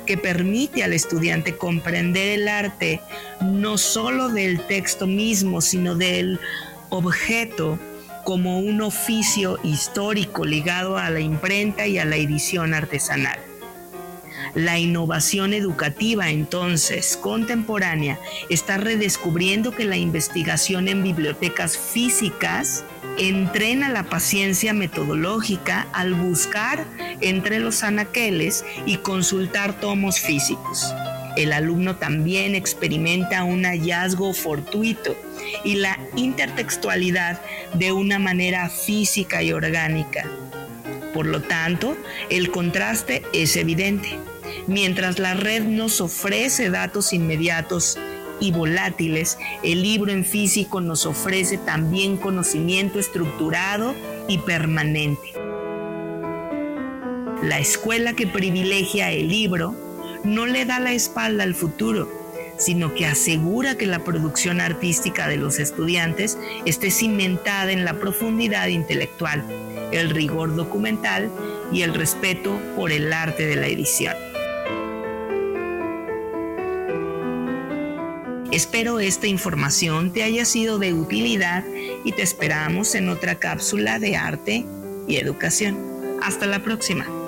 que permite al estudiante comprender el arte no solo del texto mismo, sino del objeto como un oficio histórico ligado a la imprenta y a la edición artesanal. La innovación educativa, entonces, contemporánea, está redescubriendo que la investigación en bibliotecas físicas entrena la paciencia metodológica al buscar entre los anaqueles y consultar tomos físicos. El alumno también experimenta un hallazgo fortuito y la intertextualidad de una manera física y orgánica. Por lo tanto, el contraste es evidente. Mientras la red nos ofrece datos inmediatos y volátiles, el libro en físico nos ofrece también conocimiento estructurado y permanente. La escuela que privilegia el libro no le da la espalda al futuro, sino que asegura que la producción artística de los estudiantes esté cimentada en la profundidad intelectual, el rigor documental y el respeto por el arte de la edición. Espero esta información te haya sido de utilidad y te esperamos en otra cápsula de arte y educación. Hasta la próxima.